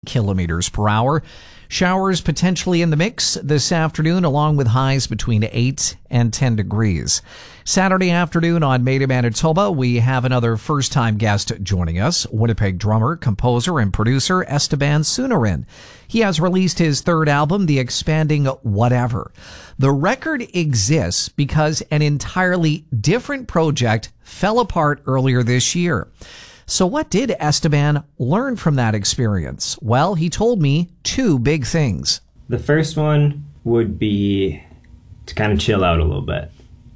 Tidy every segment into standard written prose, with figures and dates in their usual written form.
kilometers per hour. Showers potentially in the mix this afternoon, along with highs between 8 and 10 degrees. Saturday afternoon on Made in Manitoba, we have another first-time guest joining us, Winnipeg drummer, composer, and producer Esteban Sunarin. He has released his third album, The Expanding Whatever. The record exists because an entirely different project fell apart earlier this year. So what did Esteban learn from that experience? Well, he told me two big things. The first one would be to kind of chill out a little bit.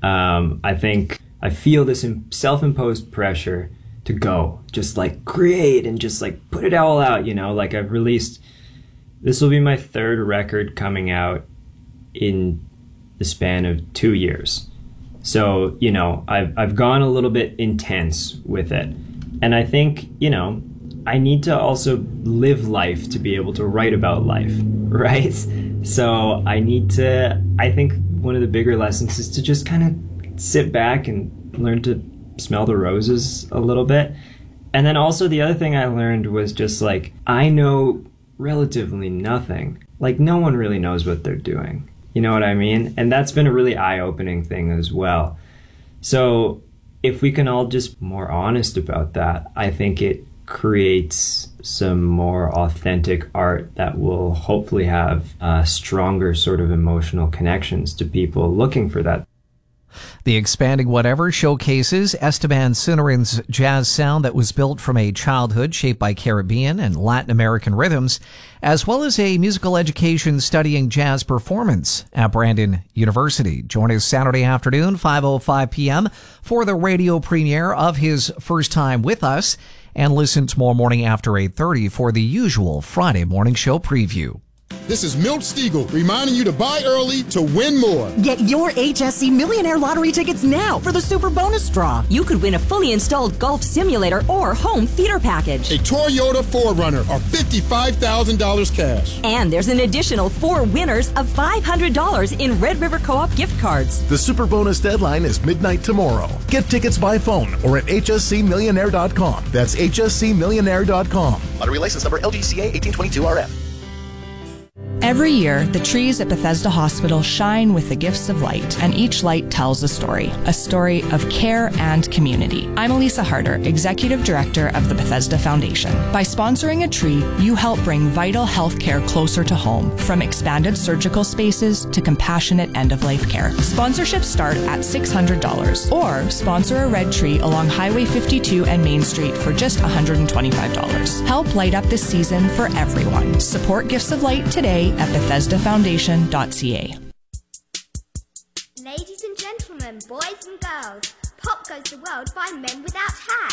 I feel this self-imposed pressure to go, just like create and just like put it all out, like I've released, this will be my third record coming out in the span of 2 years. So, I've gone a little bit intense with it. And I think, I need to also live life to be able to write about life, right? So I think one of the bigger lessons is to just kind of sit back and learn to smell the roses a little bit. And then also the other thing I learned was just like, I know relatively nothing. Like no one really knows what they're doing. You know what I mean? And that's been a really eye-opening thing as well. So if we can all just be more honest about that, I think it creates some more authentic art that will hopefully have stronger sort of emotional connections to people looking for that. The Expanding Whatever showcases Esteban Sunarin's jazz sound that was built from a childhood shaped by Caribbean and Latin American rhythms, as well as a musical education studying jazz performance at Brandon University. Join us Saturday afternoon, 5:05 p.m. for the radio premiere of his first time with us, and listen tomorrow morning after 8:30 for the usual Friday morning show preview. This is Milt Stiegel reminding you to buy early to win more. Get your HSC Millionaire Lottery tickets now for the Super Bonus Draw. You could win a fully installed golf simulator or home theater package. A Toyota 4Runner or $55,000 cash. And there's an additional 4 winners of $500 in Red River Co-op gift cards. The Super Bonus deadline is midnight tomorrow. Get tickets by phone or at hscmillionaire.com. That's hscmillionaire.com. Lottery license number LGCA 1822RF. Every year, the trees at Bethesda Hospital shine with the gifts of light, and each light tells a story of care and community. I'm Elisa Harder, Executive Director of the Bethesda Foundation. By sponsoring a tree, you help bring vital health care closer to home, from expanded surgical spaces to compassionate end-of-life care. Sponsorships start at $600, or sponsor a red tree along Highway 52 and Main Street for just $125. Help light up this season for everyone. Support Gifts of Light today at BethesdaFoundation.ca. Ladies and gentlemen, boys and girls, Pop Goes the World by Men Without Hats.